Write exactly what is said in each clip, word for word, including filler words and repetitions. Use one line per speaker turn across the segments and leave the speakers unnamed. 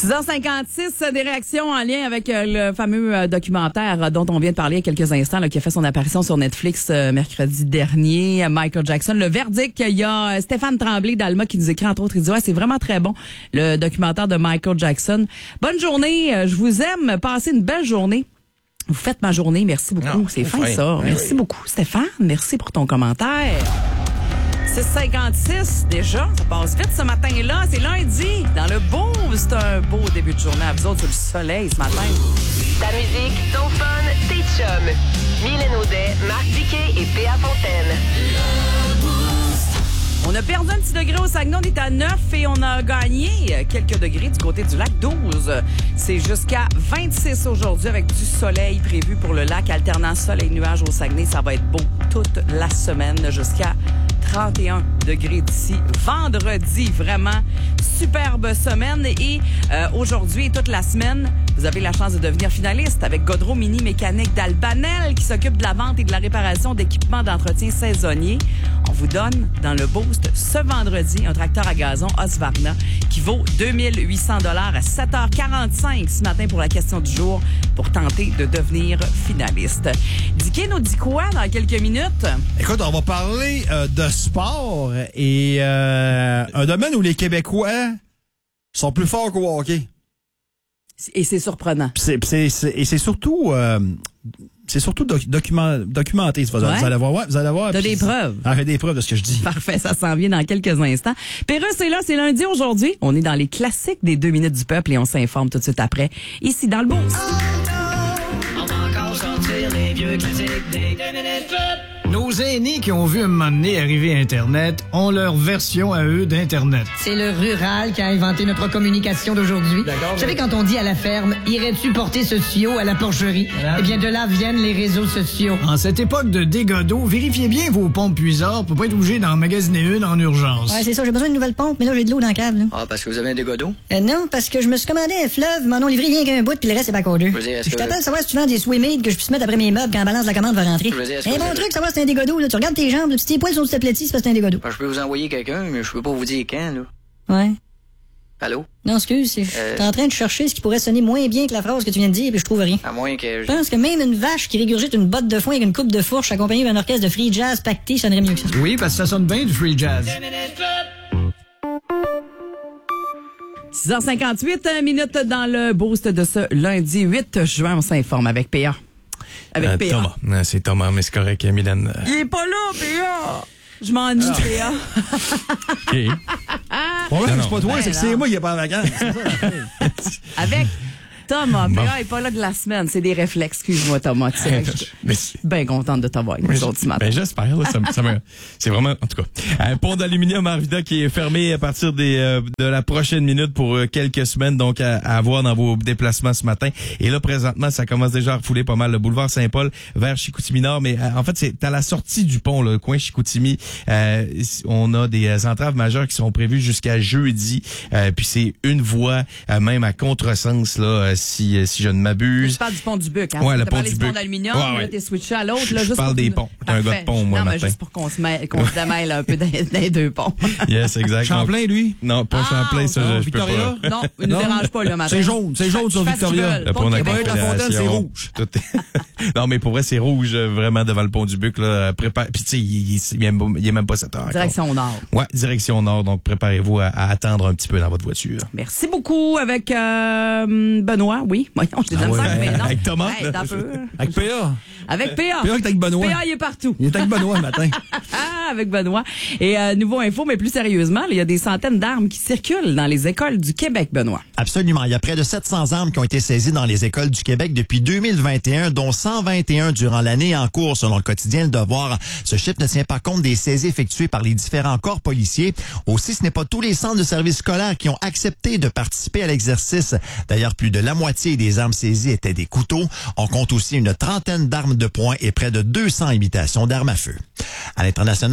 six heures cinquante-six, des réactions en lien avec le fameux documentaire dont on vient de parler il y a quelques instants, là, qui a fait son apparition sur Netflix euh, mercredi dernier, Michael Jackson. Le verdict, il y a Stéphane Tremblay d'Alma qui nous écrit, entre autres, il dit ouais, c'est vraiment très bon, le documentaire de Michael Jackson. Bonne journée, je vous aime, passez une belle journée. Vous faites ma journée, merci beaucoup. Non, c'est fin oui. ça. Oui, merci oui. beaucoup, Stéphane. Merci pour ton commentaire. six heures cinquante-six, déjà, ça passe vite ce matin-là. C'est lundi, dans le beau, c'est un beau début de journée à vous autres sur le soleil ce matin.
Ta musique, ton fun, tes chums. Mylène Audet, Marc Diquet et P A Fontaine.
On a perdu un petit degré au Saguenay, on est à neuf et on a gagné quelques degrés du côté du lac douze. C'est jusqu'à vingt-six aujourd'hui avec du soleil prévu pour le lac, alternant soleil-nuage au Saguenay. Ça va être beau toute la semaine jusqu'à trente et un degrés d'ici vendredi. Vraiment superbe semaine. Et euh, aujourd'hui et toute la semaine, vous avez la chance de devenir finaliste avec Godreau Mini Mécanique d'Albanel qui s'occupe de la vente et de la réparation d'équipements d'entretien saisonniers. On vous donne dans le boost ce vendredi un tracteur à gazon Husqvarna qui vaut deux mille huit cents dollars à sept heures quarante-cinq ce matin pour la question du jour pour tenter de devenir finaliste. Dicky nous dit quoi dans quelques minutes?
Écoute, on va parler euh, de sport et euh, un domaine où les Québécois sont plus forts qu'au hockey.
Et c'est surprenant.
C'est, c'est, c'est, et c'est surtout... Euh, C'est surtout doc- document, documenté. Vous, ouais. vous allez voir. Ouais, vous allez voir.
T'as des preuves.
Ah, j'ai des preuves de ce que je dis.
Parfait, ça s'en vient dans quelques instants. Pérus est là, c'est lundi aujourd'hui. On est dans les classiques des deux minutes du peuple et on s'informe tout de suite après. Ici, dans le Boost.
On va encore sortir les vieux classiques des deux minutes peuple. Nos aînés qui ont vu un moment donné arriver Internet ont leur version à eux d'Internet.
C'est le rural qui a inventé notre communication d'aujourd'hui.
D'accord.
Vous savez, quand on dit à la ferme, irais-tu porter ce tuyau à la porcherie?
Voilà.
Eh bien, de là viennent les réseaux sociaux.
En cette époque de dégâts d'eau, vérifiez bien vos pompes puisards pour pas être obligé d'en magasiner une en urgence.
Ouais, c'est ça. J'ai besoin d'une nouvelle pompe, mais là, j'ai de l'eau dans le câble. Là.
Ah, parce que vous avez un dégât d'eau?
Euh, non, parce que je me suis commandé un fleuve, m'en ont livré rien qu'un bout, puis le reste, c'est pas cordeux.
Je, dire,
je que... t'appelle savoir si tu vends des Swimade que je puisse mettre après mes meubles quand la balance de la commande va rentrer.
Je dire,
un bon truc, savoir si c'est un dégât d'eau, là. Tu regardes tes jambes, là, si tes poils sont aplatis, c'est parce que c'est un dégât d'eau.
Ben, je peux vous envoyer quelqu'un, mais je peux pas vous dire quand, là.
Ouais.
Allô?
Non, excuse, c'est...
Euh...
T'es en train de chercher ce qui pourrait sonner moins bien que la phrase que tu viens de dire, puis je trouve rien.
À moins que...
Je pense que même une vache qui régurgite une botte de foin avec une coupe de fourche accompagnée d'un orchestre de free jazz pacté sonnerait mieux que ça.
Oui, parce que ça sonne bien du free jazz.
six heures cinquante-huit minutes dans le boost de ce lundi huit juin. On s'informe avec P A. Avec
euh,
P A.
Thomas. Non, c'est Thomas, mais c'est correct, Mylène.
Il est pas là, P A! Je m'ennuie, ah. P A.
OK.
Bon, c'est pas toi,
ben
c'est que
non.
c'est moi qui est pas en vacances.
Avec Thomas,
bon.
P A n'est pas là de la semaine. C'est des réflexes. Excuse-moi, Thomas. Tu sais, je suis bien contente de t'avoir avec nous autres ce matin.
Ben, j'espère. Là, ça, ça me, c'est vraiment, en tout cas, un pont d'aluminium Arvida qui est fermé à partir des, euh, de la prochaine minute pour euh, quelques semaines, donc à, à avoir dans vos déplacements ce matin. Et là, présentement, ça commence déjà à refouler pas mal le boulevard Saint-Paul vers Chicoutimi-Nord. Mais euh, en fait, c'est à la sortie du pont, le coin Chicoutimi. Euh, on a des euh, entraves majeures qui sont prévues jusqu'à jeudi. Euh, puis c'est une voie, euh, même à contresens, là, euh, si, si je ne m'abuse.
Je parle du pont du Buc. Hein?
Ouais, le pont
parlé
du
du pont
Buc.
d'aluminium,
ouais, ouais.
là, t'es switché à l'autre.
Je,
là,
je
juste
parle
pour...
des ponts. T'es un gars de pont, moi,
non, mais
matin.
juste pour qu'on se, mêle, qu'on se démêle un peu dans, dans les deux ponts.
Yes, exact.
Champlain, lui?
Non, pas
Ah,
Champlain, ça,
non,
je, je peux
Victoria?
pas.
Non, il ne nous dérange pas le matin.
C'est jaune, c'est jaune sur
Fais ce qu'ils
Victoria.
veulent.
Le pont de la
Québec, la Fontaine, c'est rouge.
Tout est... non, mais pour vrai, c'est rouge, euh, vraiment, devant le pont du Buc, là. Prépare... Puis, tu sais, il, il, il, il est même pas sept heures.
Direction nord.
Ouais, direction nord. Donc, préparez-vous à, à attendre un petit peu dans votre voiture.
Merci beaucoup avec euh, Benoît. Oui, voyons, je t'ai
Ah
dit
ouais,
ça, mais non.
avec Thomas.
Hey, t'as un peu.
Avec P A.
Avec P A.
P A qui est avec Benoît.
P A, il est partout.
Il est avec Benoît le matin.
Ah, avec Benoît. Et euh, nouveau info, mais plus sérieusement, il y a des centaines d'armes qui circulent dans les écoles du Québec, Benoît.
Absolument. Il y a près de sept cents armes qui ont été saisies dans les écoles du Québec depuis deux mille vingt et un, dont cent vingt et un durant l'année en cours, selon le quotidien Le Devoir. Ce chiffre ne tient pas compte des saisies effectuées par les différents corps policiers. Aussi, ce n'est pas tous les centres de services scolaires qui ont accepté de participer à l'exercice. D'ailleurs, plus de la moitié des armes saisies étaient des couteaux. On compte aussi une trentaine d'armes de poing et près de deux cents imitations d'armes à feu. À l'international,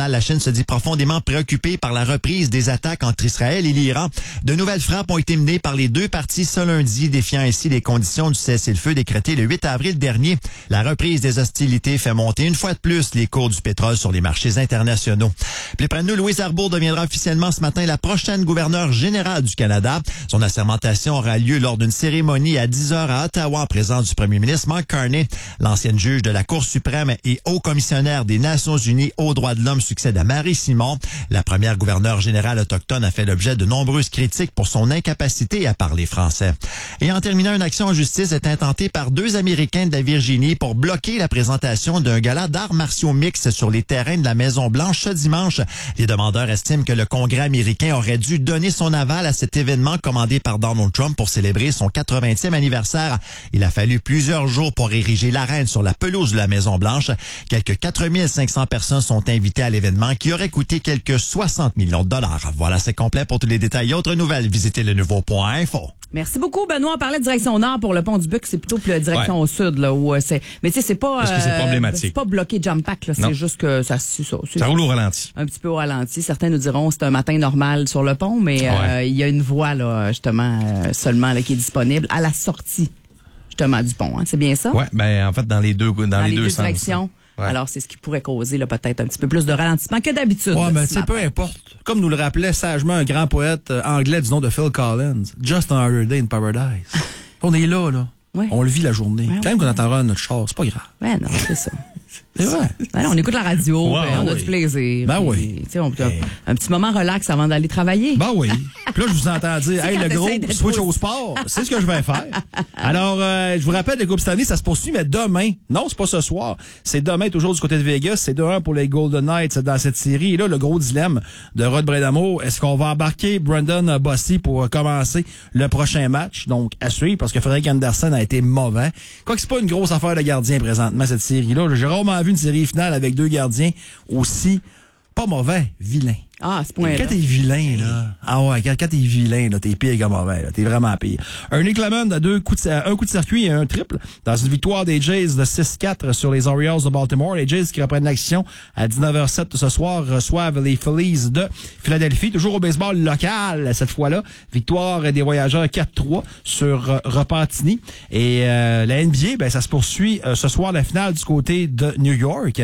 international, la Chine se dit profondément préoccupée par la reprise des attaques entre Israël et l'Iran. De nouvelles frappes ont été menées par les deux parties ce lundi, défiant ainsi les conditions du cessez-le-feu décrété le huit avril dernier. La reprise des hostilités fait monter une fois de plus les cours du pétrole sur les marchés internationaux. Plus près de nous, Louise Arbour deviendra officiellement ce matin la prochaine gouverneure générale du Canada. Son assermentation aura lieu lors d'une cérémonie à dix heures à Ottawa en présence du premier ministre Mark Carney. L'ancienne juge de la Cour suprême et haut commissionnaire des Nations unies aux droits de l'homme succède à Marie Simon. La première gouverneure générale autochtone a fait l'objet de nombreuses critiques pour son incapacité à parler français. Et en terminant, une action en justice est intentée par deux Américains de la Virginie pour bloquer la présentation d'un gala d'arts martiaux mixtes sur les terrains de la Maison-Blanche ce dimanche. Les demandeurs estiment que le Congrès américain aurait dû donner son aval à cet événement commandé par Donald Trump pour célébrer son quatre-vingtième anniversaire. Il a fallu plusieurs jours pour ériger l'arène sur la pelouse de la Maison-Blanche. Quelques quatre mille cinq cents personnes sont invitées à l'événement qui aurait coûté quelques soixante millions de dollars. Voilà, c'est complet. Pour tous les détails et autres nouvelles, visitez le nouveau point info.
Merci beaucoup, Benoît. On parlait de direction nord pour le pont du Buc, c'est plutôt la direction ouais. au sud, là, où c'est. Mais tu sais, c'est pas.
Est-ce que c'est problématique?
C'est pas bloqué jump pack, là. C'est juste que ça, c'est ça. C'est
ça roule au ralenti.
Un petit peu au ralenti. Certains nous diront c'est un matin normal sur le pont, mais il ouais. euh, y a une voie, là, justement, euh, seulement, là, qui est disponible à la sortie, justement, du pont, hein. C'est bien ça?
Ouais, ben, en fait, dans les deux, dans,
dans
les,
les
deux,
deux
sens.
directions. Ouais. Alors, c'est ce qui pourrait causer là, peut-être un petit peu plus de ralentissement que d'habitude.
Ouais, mais c'est peu importe. Comme nous le rappelait sagement un grand poète anglais du nom de Phil Collins, Just another day in paradise. On est là, là. Ouais. On le vit la journée. Ouais, Quand même ouais. qu'on attendra notre char, c'est pas grave.
Ouais, non, c'est ça.
C'est vrai.
Ben, on écoute la radio,
wow,
on a
oui.
du plaisir.
Ben
puis,
oui.
On, hey. Un petit moment relax avant d'aller travailler.
Ben oui. Puis là, je vous entends dire, hey, le gros, switch au sport. C'est ce que je vais faire. Alors, euh, je vous rappelle, les Coupes Stanley, ça se poursuit, mais demain. Non, c'est pas ce soir. C'est demain, toujours du côté de Vegas. C'est deux un pour les Golden Knights dans cette série. Et là, le gros dilemme de Rod Bredamo, est-ce qu'on va embarquer Brandon Bossy pour commencer le prochain match? Donc, à suivre, parce que Frédéric Andersen a été mauvais. Quoique c'est pas une grosse affaire de gardien présentement, cette série-là. J'ai rarement vu une série finale avec deux gardiens aussi pas mauvais, vilains.
Ah, à ce point-là.
Quand t'es vilain, là. Ah ouais, quand, quand t'es vilain, là, t'es pire que mauvais, là. T'es vraiment pire. Un Nick Lemon a deux coups de, un coup de circuit et un triple dans une victoire des Jays de six quatre sur les Orioles de Baltimore. Les Jays qui reprennent l'action à dix-neuf heures zéro sept ce soir reçoivent les Phillies de Philadelphie. Toujours au baseball local, cette fois-là. Victoire des Voyageurs quatre trois sur euh, Repentigny. Et euh, la N B A, ben, ça se poursuit euh, ce soir, la finale du côté de New York.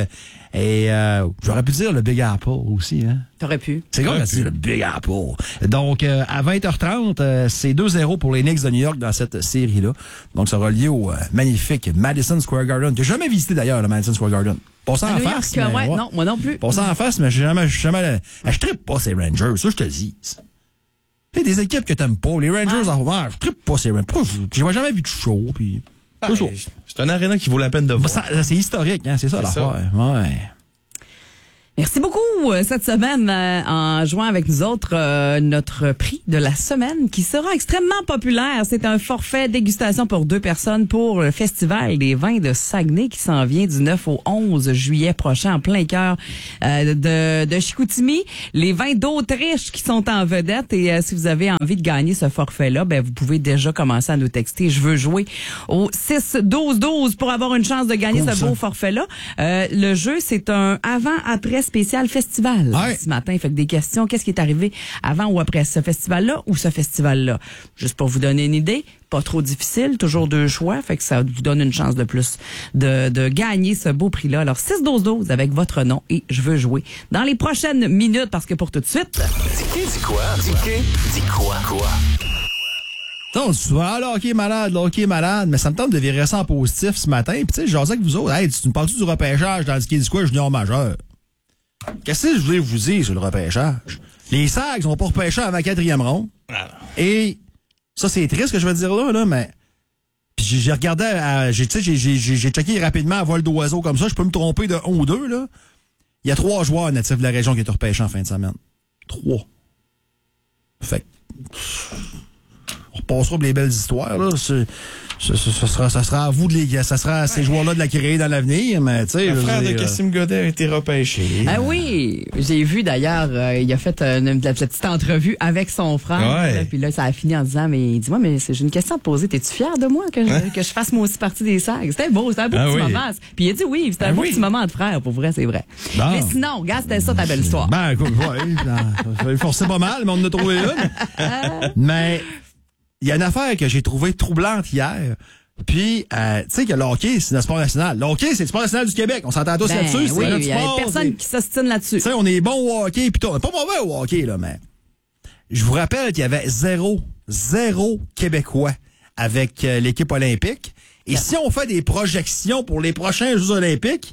Et euh, j'aurais pu dire le Big Apple aussi, hein?
T'aurais pu.
C'est quoi c'est le Big Apple? Donc, euh, à vingt heures trente, euh, c'est deux zéro pour les Knicks de New York dans cette série-là. Donc, ça sera lié au euh, magnifique Madison Square Garden. J'ai jamais visité d'ailleurs le Madison Square Garden. Pas ça en face.
York,
mais,
ouais,
ouais.
Non, moi non plus.
Pas ça en face, mais j'ai jamais, j'ai jamais, je trippe pas ces Rangers, ça je te dis. Il y a des équipes que t'aimes pas. Les Rangers, ah. en fait, je trippe pas ces Rangers. J'ai jamais vu de show, puis.
Ah, c'est un aréna qui vaut la peine de voir.
Ça, c'est historique, hein, c'est ça l'affaire. Ouais.
Merci beaucoup cette semaine euh, en jouant avec nous autres euh, notre prix de la semaine qui sera extrêmement populaire. C'est un forfait dégustation pour deux personnes pour le Festival des vins de Saguenay qui s'en vient du neuf au onze juillet prochain en plein cœur euh, de, de Chicoutimi. Les vins d'Autriche qui sont en vedette et euh, si vous avez envie de gagner ce forfait-là, ben vous pouvez déjà commencer à nous texter. Je veux jouer au six douze douze pour avoir une chance de gagner cool, ce beau forfait-là. Euh, le jeu, c'est un avant-après spécial festival ouais. ce matin. Fait que des questions, qu'est-ce qui est arrivé avant ou après ce festival-là ou ce festival-là? Juste pour vous donner une idée, pas trop difficile, toujours deux choix, fait que ça vous donne une chance de plus de, de gagner ce beau prix-là. Alors, six douze douze avec votre nom et je veux jouer dans les prochaines minutes parce que pour tout de suite...
Dis quoi? Dis quoi? Quoi?
Donc, souvent, ah, là, OK, malade, là, OK, malade, mais ça me tente de virer ça en positif ce matin. Puis, tu sais, j'osais que vous autres, hey, tu me parles-tu du repêchage dans le ski du quoi junior majeur? Qu'est-ce que je voulais vous dire sur le repêchage? Les Sags n'ont pas repêché avant la quatrième ronde. Ah et ça, c'est triste ce que je veux dire là, là, mais puis j'ai regardé, à, j'ai, j'ai, j'ai, j'ai checké rapidement à vol d'oiseau comme ça, je peux me tromper de un ou deux, là. Il y a trois joueurs natifs de la région qui ont été repêchés en fin de semaine. Trois. Fait que... repassera pour les belles histoires. Là. C'est, c'est, c'est, ça, sera, ça sera à vous de les, ça sera à ces joueurs-là de la créer dans l'avenir, mais tu sais.
Le frère
dire,
de Kassim Godet a été repêché.
Ah oui, j'ai vu d'ailleurs, euh, il a fait une, une, une petite entrevue avec son frère.
Ouais.
Là, puis là, ça a fini en disant, mais il dit, moi, mais c'est, j'ai une question à te poser. T'es-tu fier de moi que je,
Hein?
que je fasse moi aussi partie des Sags? C'était beau, c'était un beau
Ah
petit
oui.
moment. Puis il a dit oui, c'était un
Ah
beau
oui.
petit moment de frère, pour vrai, c'est vrai.
Bon.
Mais sinon, regarde, c'était ça ta belle histoire.
Ben, écoute, ouais, ça va forcer pas mal, mais on en a trouvé une. Mais, il y a une affaire que j'ai trouvée troublante hier. Puis, euh, tu sais que le hockey, c'est le sport national. Le hockey, c'est le sport national du Québec. On s'entend tous
Ben,
là-dessus.
oui,
c'est notre
il y a
sport,
personne
c'est-
qui s'ostine là-dessus.
Tu sais, on est bon au hockey, pis tout. On est pas mauvais au hockey, là, mais. Je vous rappelle qu'il y avait zéro, zéro Québécois avec euh, l'équipe olympique. Et si on fait des projections pour les prochains Jeux olympiques,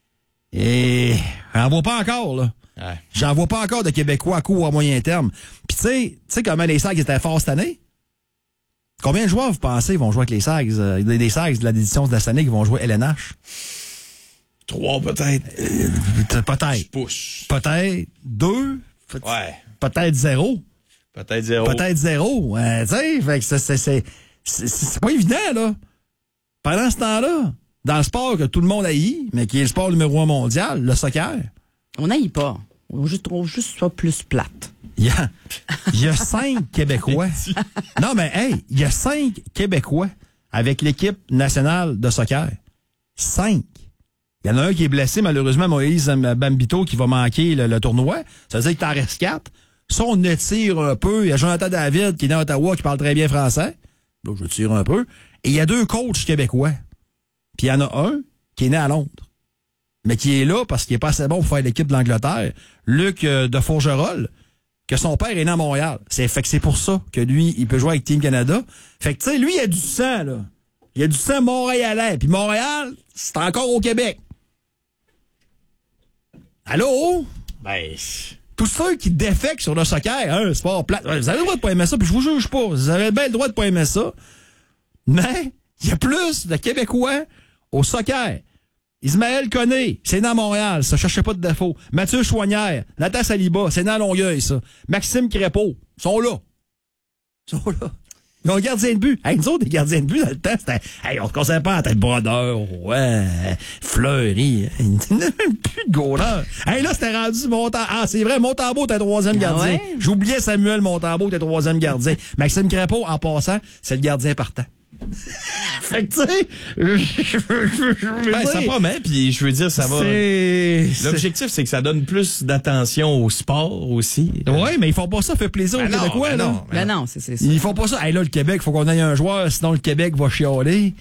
et j'en vois pas encore, là.
Ouais.
J'en vois pas encore de Québécois à court ou à moyen terme. Puis tu sais, tu sais comment les Sags étaient forts cette année? Combien de joueurs, vous pensez, vont jouer avec les Sags? Euh, des Sags de l'édition de la cette année qui vont jouer L N H?
Trois, peut-être.
Euh,
Je
peut-être.
pousse.
Peut-être deux. Peut-
Ouais.
Peut-être zéro.
Peut-être zéro.
Peut-être zéro. Euh, tu sais, fait que c'est, c'est, c'est, c'est, c'est pas évident, là. Pendant ce temps-là, dans le sport que tout le monde haït, mais qui est le sport numéro un mondial, le soccer,
On n'aille pas. On juste, trouve juste ça plus plate.
il y a, il y a cinq Québécois. Non, mais hey, il y a cinq Québécois avec l'équipe nationale de soccer. Cinq. Il y en a un qui est blessé, malheureusement, Moïse Bambito, qui va manquer le, le tournoi. Ça veut dire que t'en restes quatre. Ça, on étire un peu. Il y a Jonathan David, qui est né à Ottawa, qui parle très bien français. Donc, je tire un peu. Et il y a deux coachs québécois. Puis il y en a un qui est né à Londres, mais qui est là parce qu'il est pas assez bon pour faire l'équipe de l'Angleterre. Luc euh, de Fourgerolles, que son père est né à Montréal. C'est, fait que c'est pour ça que lui, il peut jouer avec Team Canada. Fait que, tu sais, lui, il a du sang, là. Il a du sang montréalais. Puis Montréal, c'est encore au Québec. Allô?
Ben,
Tous ceux qui défèquent sur le soccer, hein, sport plat, vous avez le droit de pas aimer ça, puis je vous juge pas. Vous avez bien le droit de pas aimer ça. Mais, il y a plus de Québécois au soccer. Ismaël Koné, c'est dans Montréal, ça, cherchez pas de défaut. Mathieu Chouanière, Nathan Saliba, c'est dans Longueuil, ça. Maxime Crépeau, sont là. Ils sont là. Ils ont un gardien de but. Hey, nous autres, des gardiens de but, dans le temps, c'était, hey, on se concerne pas en tête brodeur, ouais, Fleury, il n'y a même plus de goalers. Hey, là, c'était rendu Montembeau. Ah, c'est vrai, Montembeau était troisième
Ah
gardien.
ouais?
J'oubliais Samuel Montembeau était troisième gardien. Maxime Crépeau, en passant, c'est le gardien partant. Fait que, tu sais,
ben, ça promet, puis je veux dire, ça va.
c'est...
L'objectif, c'est que ça donne plus d'attention au sport aussi.
Oui, mais ils font pas ça, fait plaisir aux
Ben non,
Québécois,
ben
là.
non.
Ben non, c'est, c'est ça.
Ils font pas ça. Hey, là, le Québec, faut qu'on ait un joueur, sinon le Québec va chialer.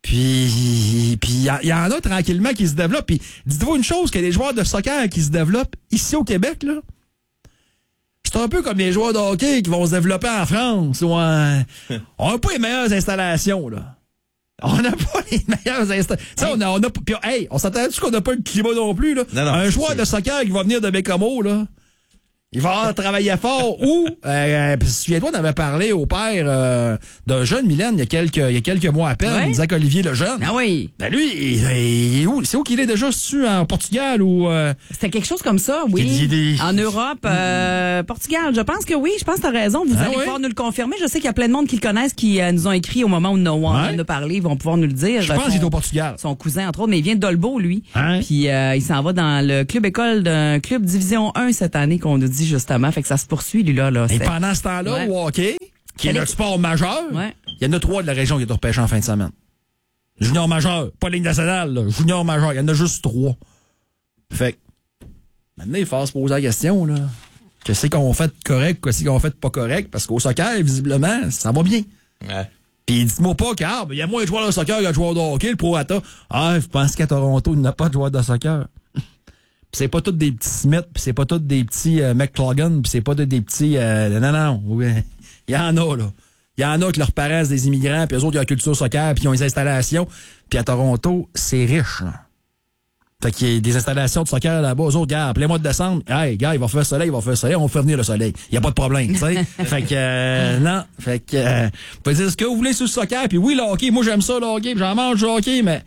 Puis, puis il y, y en a tranquillement qui se développent. Puis, dites-vous une chose, qu'il y a des joueurs de soccer qui se développent ici au Québec, là. C'est un peu comme les joueurs de hockey qui vont se développer en France. Ou en... On n'a pas les meilleures installations, là. On n'a pas les meilleures installations. Hey. On a, on a, puis, hey, on s'attend-tu qu'on n'a pas le climat non plus, là?
Non, non,
un
c'est
joueur
sûr.
de soccer qui va venir de Bécomo, là. Il va avoir travaillé fort. Ou, euh, puis souviens-toi, on avait parlé au père euh, d'un jeune Mylène il y a quelques, il y a quelques mois à peine,
Ouais.
Isaac Olivier Lejeune.
Ah oui.
Ben lui, il, il est où? C'est où qu'il est déjà? C'est-tu en Portugal ou... Euh...
C'était quelque chose comme ça, oui.
Il y a des-
En Europe, euh, Portugal. Je pense que oui. Je pense que tu as raison. Vous
Ah
allez
oui?
pouvoir nous le confirmer. Je sais qu'il y a plein de monde qui le connaissent, qui euh, nous ont écrit au moment où nous on
Ouais.
en a parlé. Ils vont pouvoir nous le dire.
Je pense
Son-
qu'il est au Portugal.
Son cousin, entre autres, mais il vient d'Olbo, lui.
Hein?
Puis euh, il s'en va dans le club école d'un club Division un cette année qu'on nous dit justement. Fait que ça se poursuit, lui, là. là
Et
C'est-
pendant ce temps-là,
Ouais.
au hockey, qui est
Quel
notre
est-
sport majeur,
Ouais.
il y en a trois de la région qui est repêché en fin de semaine. Junior majeur, pas ligne nationale, là. Junior majeur, il y en a juste trois. Fait que, maintenant, il faut se poser la question, là. Qu'est-ce qu'on fait de correct, qu'est-ce qu'on fait de pas correct? Parce qu'au soccer, visiblement, ça va bien.
Ouais.
Puis dites-moi pas qu'il y a moins de joueurs de soccer que de joueurs de hockey, le prorata. Ah, je pense qu'à Toronto, il n'y a pas de joueurs de soccer. Pis c'est pas tous des petits Smith, pis c'est pas tous des petits euh, McClogan, pis c'est pas tous des petits... Euh, non, non, oui. Il y en a, là. Il y en a que leurs parents, c'est des immigrants, puis eux autres, ils ont la culture soccer, puis ils ont des installations. Puis à Toronto, c'est riche, là. Fait qu'il y a des installations de soccer là-bas. Eux autres, gars, plein mois de décembre, hey, gars, il va faire soleil, il va faire soleil, on va faire venir le soleil. Il y a pas de problème, tu sais. Fait que, euh, non. Fait que, euh, vous pouvez dire ce que vous voulez sur le soccer, puis oui, le hockey, moi, j'aime ça, le hockey, puis j'en mange du hockey, mais...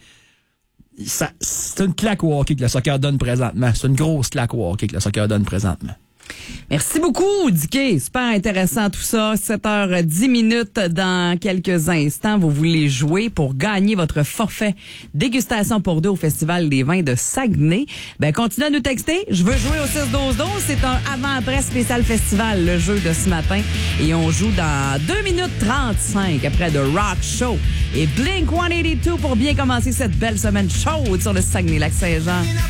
Ça, c'est une claque au hockey que le soccer donne présentement. C'est une grosse claque au hockey que le soccer donne présentement.
Merci beaucoup, Dicky. Super intéressant tout ça. sept heures dix minutes dans quelques instants. Vous voulez jouer pour gagner votre forfait dégustation pour deux au Festival des vins de Saguenay. Ben, continuez à nous texter. Je veux jouer au six douze douze. C'est un avant-après spécial festival, le jeu de ce matin. Et on joue dans deux minutes trente-cinq après The Rock Show. Et Blink cent quatre-vingt-deux pour bien commencer cette belle semaine chaude sur le Saguenay-Lac-Saint-Jean.